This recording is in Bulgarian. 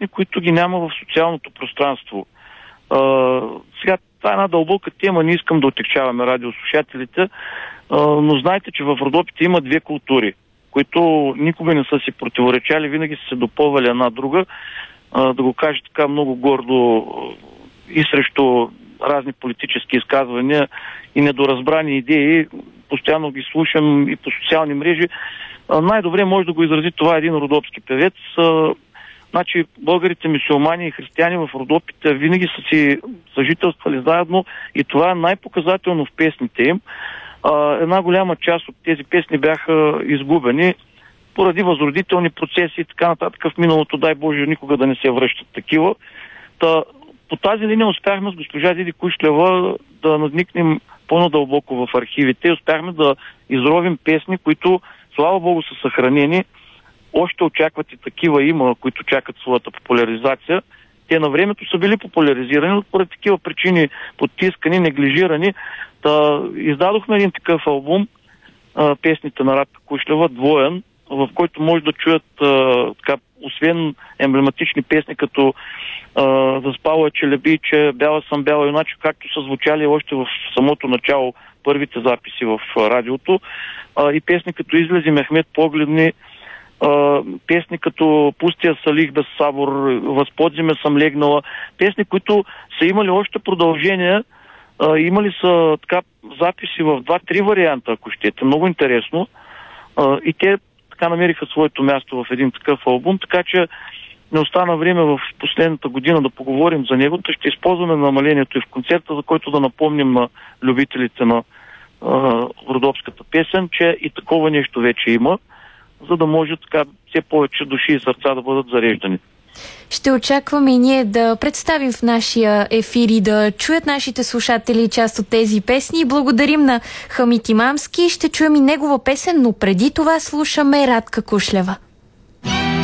песни, които ги няма в социалното пространство. Сега, това е една дълбока тема, не искам да отекчаваме радиослушателите, но знайте, че в Родопите има две култури, които никога не са си противоречали, винаги са се допълвали една друга, да го кажа така много гордо и срещу разни политически изказвания и недоразбрани идеи. Постоянно ги слушам и по социални мрежи. Най-добре може да го изрази това един родопски певец. Значи българите мюсюлмани и християни в Родопите винаги са си съжителствали заедно и това е най-показателно в песните им. Една голяма част от тези песни бяха изгубени поради възродителни процеси и така нататък в миналото, дай Боже, никога да не се връщат такива. По тази линия успяхме с госпожа Диди Кушлева да надникнем по-надълбоко в архивите и успяхме да изровим песни, които, слава Богу, са съхранени. Още очакват и такива има, които чакат своята популяризация. Те на времето са били популяризирани, но поради такива причини потискани, неглижирани. Издадохме един такъв албум, песните на Радка Кушлева, двоен, в който може да чуят така, освен емблематични песни, като Заспала челебийче, Бяла съм бяла юначе, както са звучали още в самото начало първите записи в радиото, и песни като Излези Мехмед погледни, песни като Пустия салих без сабор, Възподзиме съм легнала, песни, които са имали още продължения, имали са така записи в 2-3 варианта, ако щете, много интересно, и те така намериха своето място в един такъв албум, така че не остана време в последната година да поговорим за него. Ще използваме намалението и в концерта, за който да напомним на любителите на родопската песен, че и такова нещо вече има, за да може така все повече души и сърца да бъдат зареждани. Ще очакваме и ние да представим в нашия ефир и да чуят нашите слушатели част от тези песни. Благодарим на Хамид Имамски. Ще чуем и негова песен, но преди това слушаме Радка Кушлева.